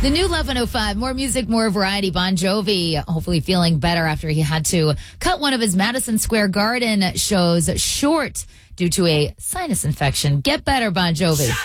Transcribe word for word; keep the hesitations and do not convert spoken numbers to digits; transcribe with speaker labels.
Speaker 1: The new eleven oh five, more music, more variety. Bon Jovi, hopefully feeling better after he had to cut one of his Madison Square Garden shows short due to a sinus infection. Get better, Bon Jovi.